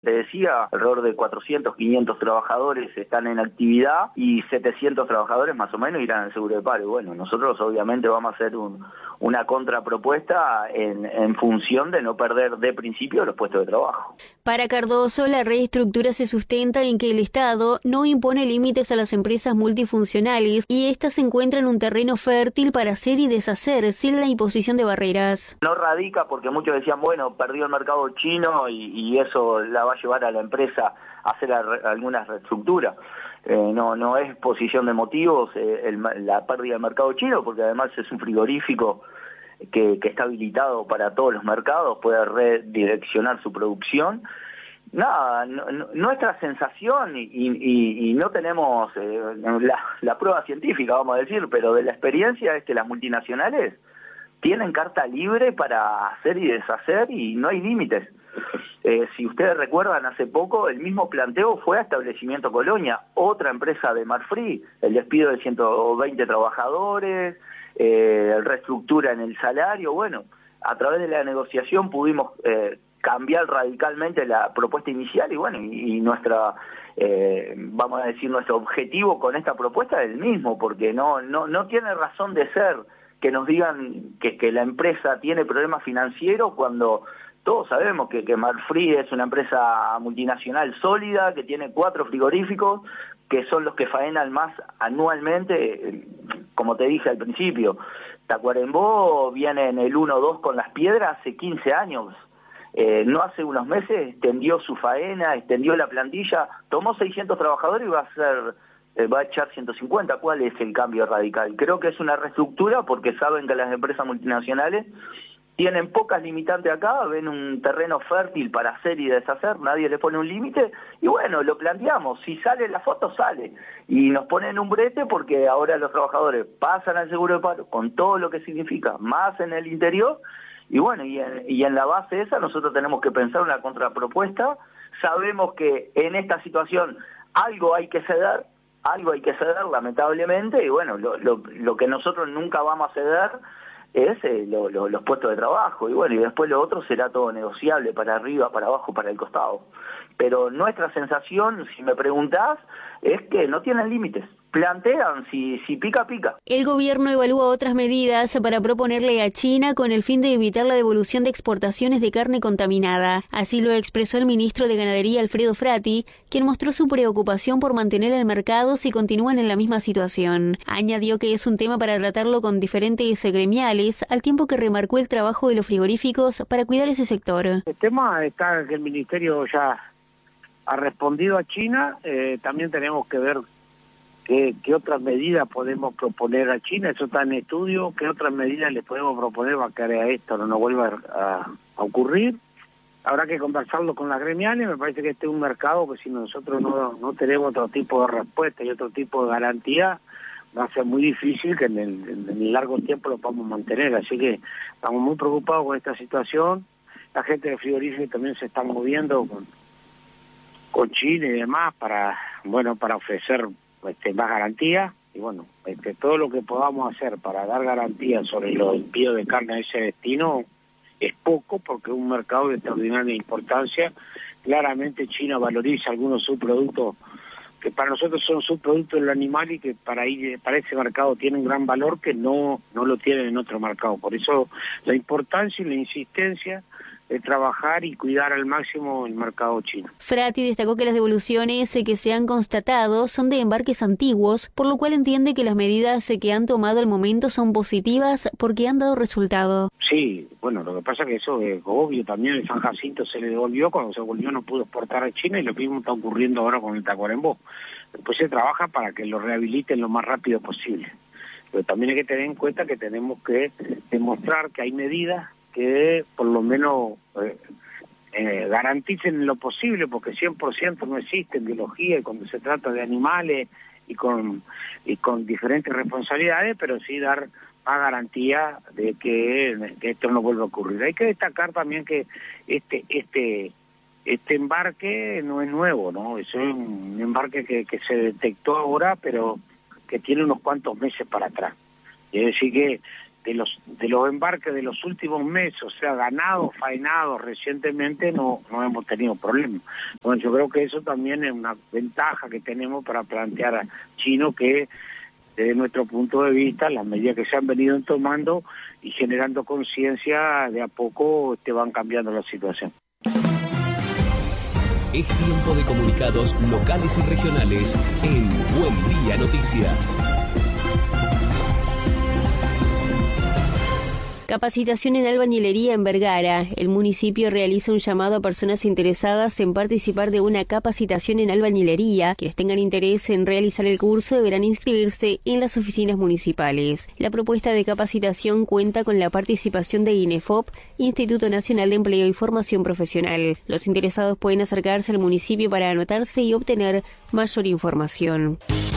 Te decía, alrededor de 400, 500 trabajadores están en actividad y 700 trabajadores más o menos irán al seguro de paro. Bueno, nosotros obviamente vamos a hacer una contrapropuesta en función de no perder de principio los puestos de trabajo. Para Cardoso, la reestructura se sustenta en que el Estado no impone límites a las empresas multifuncionales y éstas se encuentran en un terreno fértil para hacer y deshacer sin la imposición de barreras. No radica porque muchos decían, bueno, perdió el mercado chino y eso la va a llevar a la empresa a hacer alguna reestructura. No es posición de motivos la pérdida del mercado chino, porque además es un frigorífico que está habilitado para todos los mercados, puede redireccionar su producción. Nada, nuestra sensación, y no tenemos la prueba científica, vamos a decir, pero de la experiencia es que las multinacionales tienen carta libre para hacer y deshacer y no hay límites. Si ustedes recuerdan, hace poco el mismo planteo fue a Establecimiento Colonia, otra empresa de Marfrig, el despido de 120 trabajadores, reestructura en el salario. Bueno, a través de la negociación pudimos cambiar radicalmente la propuesta inicial y bueno, y nuestra, vamos a decir, nuestro objetivo con esta propuesta es el mismo, porque no tiene razón de ser que nos digan que la empresa tiene problemas financieros cuando todos sabemos que Marfrig es una empresa multinacional sólida, que tiene 4 frigoríficos, que son los que faenan más anualmente, como te dije al principio. Tacuarembó viene en el 1-2 con las piedras hace 15 años. No hace unos meses extendió su faena, extendió la plantilla, tomó 600 trabajadores y va a echar 150. ¿Cuál es el cambio radical? Creo que es una reestructura porque saben que las empresas multinacionales tienen pocas limitantes acá, ven un terreno fértil para hacer y deshacer, nadie le pone un límite, y bueno, lo planteamos, si sale la foto, sale, y nos ponen un brete porque ahora los trabajadores pasan al seguro de paro, con todo lo que significa, más en el interior, y bueno, y en la base esa nosotros tenemos que pensar una contrapropuesta. Sabemos que en esta situación algo hay que ceder, lamentablemente, y bueno, lo que nosotros nunca vamos a ceder es los puestos de trabajo, y bueno, y después lo otro será todo negociable, para arriba, para abajo, para el costado. Pero nuestra sensación, si me preguntás, es que no tienen límites. Plantean, si pica, pica. El gobierno evalúa otras medidas para proponerle a China con el fin de evitar la devolución de exportaciones de carne contaminada. Así lo expresó el ministro de Ganadería, Alfredo Frati, quien mostró su preocupación por mantener el mercado si continúan en la misma situación. Añadió que es un tema para tratarlo con diferentes gremiales, al tiempo que remarcó el trabajo de los frigoríficos para cuidar ese sector. El tema está que el ministerio ya ha respondido a China, también tenemos que ver ¿Qué otras medidas podemos proponer a China? Eso está en estudio. ¿Qué otras medidas le podemos proponer para que a esto no nos vuelva a ocurrir? Habrá que conversarlo con las gremiales. Me parece que este es un mercado que si nosotros no tenemos otro tipo de respuesta y otro tipo de garantía, va a ser muy difícil que en el largo tiempo lo podamos mantener. Así que estamos muy preocupados con esta situación. La gente de frigorífico también se está moviendo con China y demás para ofrecer más garantías, y bueno, todo lo que podamos hacer para dar garantías sobre los envíos de carne a ese destino es poco, porque es un mercado de extraordinaria importancia. Claramente China valoriza algunos subproductos que para nosotros son subproductos del animal y que para ese mercado tienen un gran valor que no lo tienen en otro mercado. Por eso la importancia y la insistencia de trabajar y cuidar al máximo el mercado chino. Frati destacó que las devoluciones que se han constatado son de embarques antiguos, por lo cual entiende que las medidas que han tomado al momento son positivas porque han dado resultado. Sí, bueno, lo que pasa es que eso es obvio. También el San Jacinto se le devolvió, cuando se devolvió no pudo exportar a China, y lo mismo está ocurriendo ahora con el Tacuarembó. Después se trabaja para que lo rehabiliten lo más rápido posible. Pero también hay que tener en cuenta que tenemos que demostrar que hay medidas que por lo menos garanticen lo posible, porque 100% no existe en biología y cuando se trata de animales y con diferentes responsabilidades, pero sí dar más garantía de que esto no vuelva a ocurrir. Hay que destacar también que este embarque no es nuevo, ¿no? Es un embarque que se detectó ahora, pero que tiene unos cuantos meses para atrás. Es decir que de los embarques de los últimos meses, o sea, ganados, faenados recientemente, no hemos tenido problemas. Bueno, yo creo que eso también es una ventaja que tenemos para plantear a Chino que, desde nuestro punto de vista, las medidas que se han venido tomando y generando conciencia, de a poco van cambiando la situación. Es tiempo de comunicados locales y regionales en Buen Día Noticias. Capacitación en albañilería en Vergara. El municipio realiza un llamado a personas interesadas en participar de una capacitación en albañilería. Quienes tengan interés en realizar el curso deberán inscribirse en las oficinas municipales. La propuesta de capacitación cuenta con la participación de INEFOP, Instituto Nacional de Empleo y Formación Profesional. Los interesados pueden acercarse al municipio para anotarse y obtener mayor información.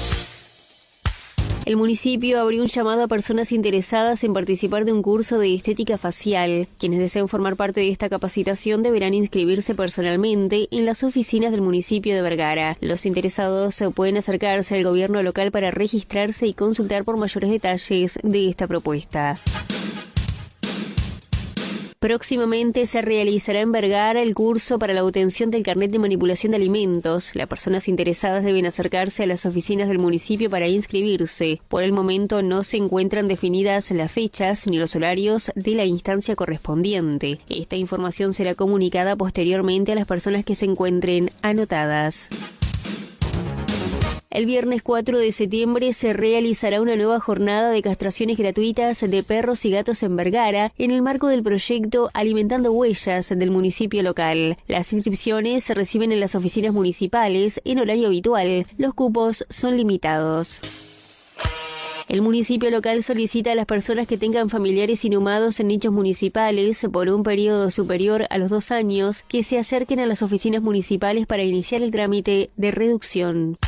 El municipio abrió un llamado a personas interesadas en participar de un curso de estética facial. Quienes deseen formar parte de esta capacitación deberán inscribirse personalmente en las oficinas del municipio de Vergara. Los interesados pueden acercarse al gobierno local para registrarse y consultar por mayores detalles de esta propuesta. Próximamente se realizará en Vergara el curso para la obtención del carnet de manipulación de alimentos. Las personas interesadas deben acercarse a las oficinas del municipio para inscribirse. Por el momento no se encuentran definidas las fechas ni los horarios de la instancia correspondiente. Esta información será comunicada posteriormente a las personas que se encuentren anotadas. El viernes 4 de septiembre se realizará una nueva jornada de castraciones gratuitas de perros y gatos en Vergara en el marco del proyecto Alimentando Huellas del municipio local. Las inscripciones se reciben en las oficinas municipales en horario habitual. Los cupos son limitados. El municipio local solicita a las personas que tengan familiares inhumados en nichos municipales por un periodo superior a los 2 años que se acerquen a las oficinas municipales para iniciar el trámite de reducción.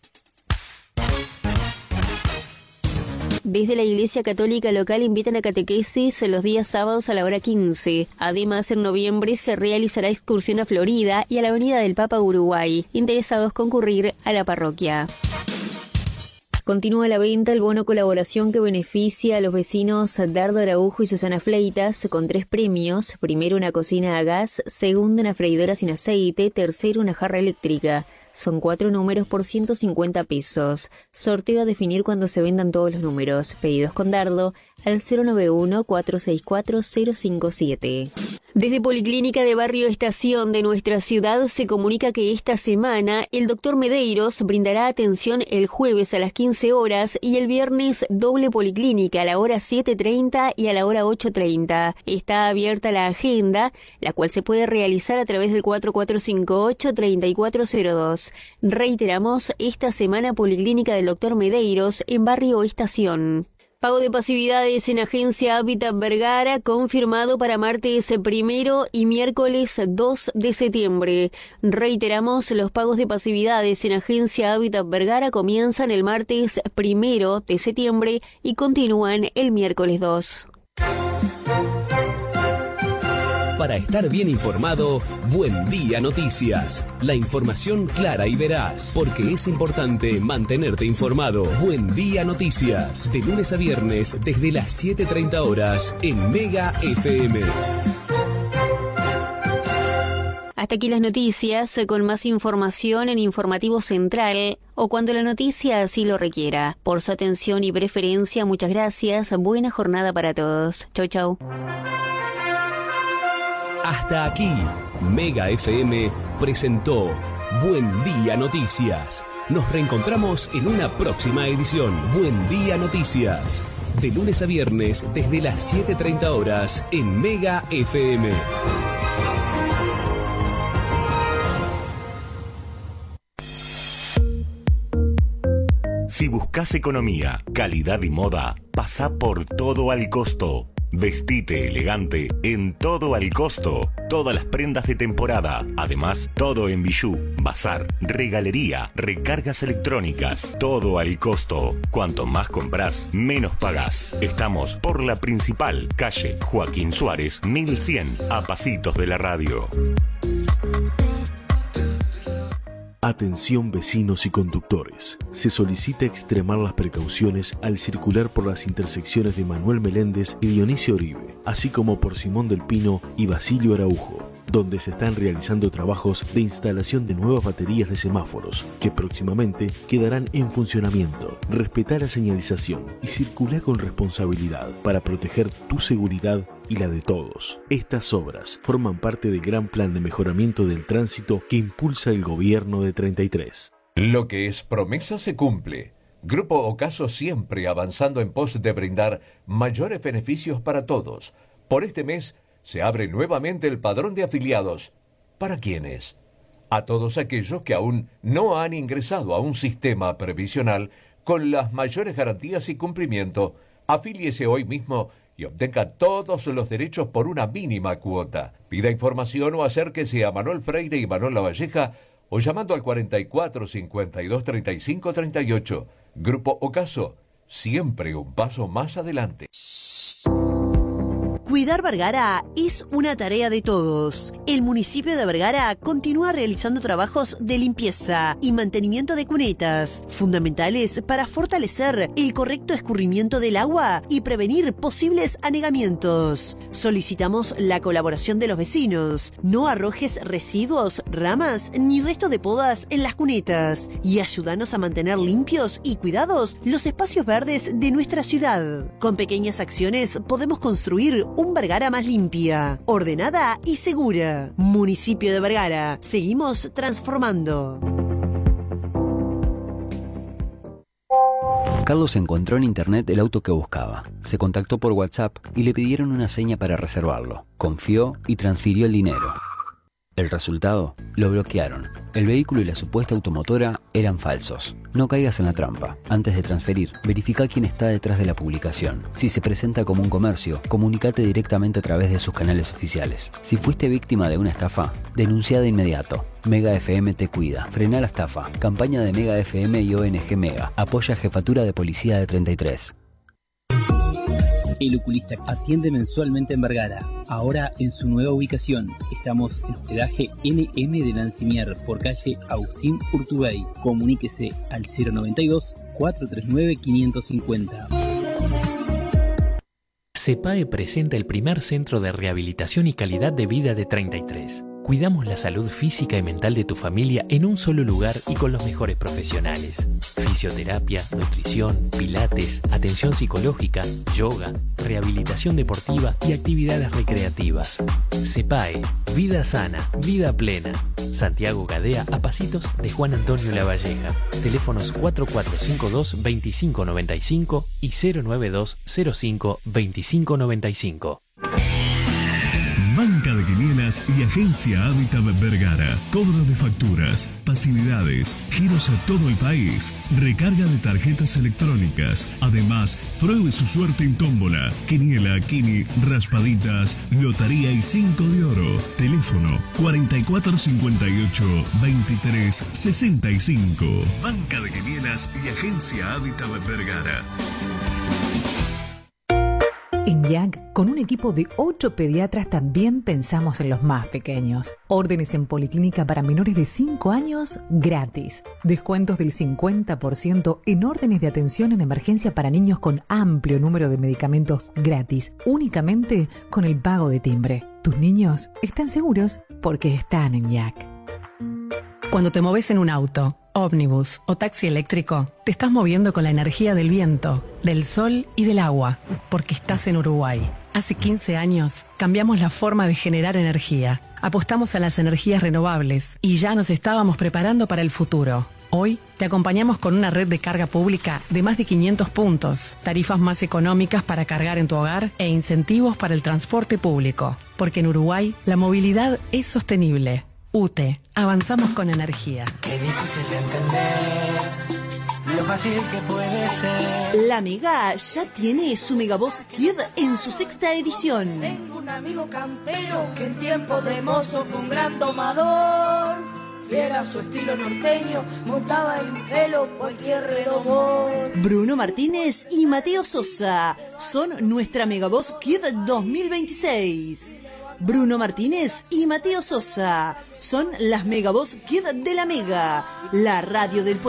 Desde la Iglesia Católica local invitan a catequesis los días sábados a la hora 15. Además, en noviembre se realizará excursión a Florida y a la Avenida del Papa Uruguay. Interesados concurrir a la parroquia. Continúa la venta el bono colaboración que beneficia a los vecinos Dardo Araujo y Susana Fleitas con 3 premios. Primero, una cocina a gas. Segundo, una freidora sin aceite. Tercero, una jarra eléctrica. Son 4 números por 150 pesos. Sorteo a definir cuando se vendan todos los números. Pedidos con Dardo al 091-464-057. Desde Policlínica de Barrio Estación de nuestra ciudad se comunica que esta semana el doctor Medeiros brindará atención el jueves a las 15 horas y el viernes doble policlínica a la hora 7:30 y a la hora 8:30. Está abierta la agenda, la cual se puede realizar a través del 4458-3402. Reiteramos, esta semana Policlínica del doctor Medeiros en Barrio Estación. Pago de pasividades en Agencia Hábitat Vergara confirmado para martes 1 y miércoles 2 de septiembre. Reiteramos, los pagos de pasividades en Agencia Hábitat Vergara comienzan el martes 1 de septiembre y continúan el miércoles 2. Para estar bien informado, Buen Día Noticias. La información clara y veraz, porque es importante mantenerte informado. Buen Día Noticias, de lunes a viernes desde las 7:30 horas en Mega FM. Hasta aquí las noticias, con más información en Informativo Central o cuando la noticia así lo requiera. Por su atención y preferencia, muchas gracias. Buena jornada para todos. Chau, chau. Hasta aquí, Mega FM presentó Buen Día Noticias. Nos reencontramos en una próxima edición. Buen Día Noticias, de lunes a viernes desde las 7:30 horas en Mega FM. Si buscas economía, calidad y moda, pasa por Todo al Costo. Vestite elegante en Todo al Costo. Todas las prendas de temporada. Además, todo en bijú, bazar, regalería, recargas electrónicas. Todo al Costo. Cuanto más compras, menos pagás. Estamos por la principal, calle Joaquín Suárez, 1100, a pasitos de la radio. Atención vecinos y conductores. Se solicita extremar las precauciones al circular por las intersecciones de Manuel Meléndez y Dionisio Oribe, así como por Simón del Pino y Basilio Araujo, donde se están realizando trabajos de instalación de nuevas baterías de semáforos que próximamente quedarán en funcionamiento. Respetá la señalización y circulá con responsabilidad para proteger tu seguridad y la de todos. Estas obras forman parte del gran plan de mejoramiento del tránsito que impulsa el gobierno de 33. Lo que es promesa se cumple. Grupo Ocaso siempre avanzando en pos de brindar mayores beneficios para todos. Por este mes se abre nuevamente el padrón de afiliados. ¿Para quiénes? A todos aquellos que aún no han ingresado a un sistema previsional con las mayores garantías y cumplimiento. Afíliese hoy mismo y obtenga todos los derechos por una mínima cuota. Pida información o acérquese a Manuel Freire y Manuel Lavalleja o llamando al 44 52 35 38. Grupo Ocaso, siempre un paso más adelante. Cuidar Vergara es una tarea de todos. El municipio de Vergara continúa realizando trabajos de limpieza y mantenimiento de cunetas, fundamentales para fortalecer el correcto escurrimiento del agua y prevenir posibles anegamientos. Solicitamos la colaboración de los vecinos. No arrojes residuos, ramas ni restos de podas en las cunetas y ayúdanos a mantener limpios y cuidados los espacios verdes de nuestra ciudad. Con pequeñas acciones podemos construir un Vergara más limpia, ordenada y segura. Municipio de Vergara. Seguimos transformando. Carlos encontró en internet el auto que buscaba. Se contactó por WhatsApp y le pidieron una seña para reservarlo. Confió y transfirió el dinero. El resultado, lo bloquearon. El vehículo y la supuesta automotora eran falsos. No caigas en la trampa. Antes de transferir, verifica quién está detrás de la publicación. Si se presenta como un comercio, comunícate directamente a través de sus canales oficiales. Si fuiste víctima de una estafa, denuncia de inmediato. Mega FM te cuida. Frena la estafa. Campaña de Mega FM y ONG Mega. Apoya Jefatura de Policía de 33. El Oculista atiende mensualmente en Vergara. Ahora en su nueva ubicación. Estamos en hospedaje LM de Lancimier por calle Agustín Urtubey. Comuníquese al 092-439-550. CEPAE presenta el primer centro de rehabilitación y calidad de vida de 33. Cuidamos la salud física y mental de tu familia en un solo lugar y con los mejores profesionales. Fisioterapia, nutrición, pilates, atención psicológica, yoga, rehabilitación deportiva y actividades recreativas. CEPAE, vida sana, vida plena. Santiago Gadea, a pasitos de Juan Antonio Lavalleja. Teléfonos 4452-2595 y 092-05-2595. Banca de Quinielas y Agencia Hábitat Vergara. Cobro de facturas, pasividades, giros a todo el país, recarga de tarjetas electrónicas. Además, pruebe su suerte en tómbola, quiniela, quini, raspaditas, lotería y 5 de oro. Teléfono 4458-2365. Banca de Quinielas y Agencia Hábitat Vergara. En YAC, con un equipo de 8 pediatras, también pensamos en los más pequeños. Órdenes en policlínica para menores de 5 años gratis. Descuentos del 50% en órdenes de atención en emergencia para niños con amplio número de medicamentos gratis, únicamente con el pago de timbre. Tus niños están seguros porque están en YAC. Cuando te moves en un auto, ómnibus o taxi eléctrico, te estás moviendo con la energía del viento, del sol y del agua, porque estás en Uruguay. Hace 15 años cambiamos la forma de generar energía, apostamos a las energías renovables y ya nos estábamos preparando para el futuro. Hoy te acompañamos con una red de carga pública de más de 500 puntos, tarifas más económicas para cargar en tu hogar e incentivos para el transporte público, porque en Uruguay la movilidad es sostenible. UTE, avanzamos con energía. Qué difícil de entender, lo fácil que puede ser. La Mega ya tiene su Megavoz Kid en su 6ª edición. Tengo un amigo campero que en tiempos de mozo fue un gran domador. Fiel a su estilo norteño, montaba en pelo cualquier redomón. Bruno Martínez y Mateo Sosa son nuestra Megavoz Kid 2026. Bruno Martínez y Mateo Sosa. Son las Megavoz Kid de la Mega, la radio del pueblo.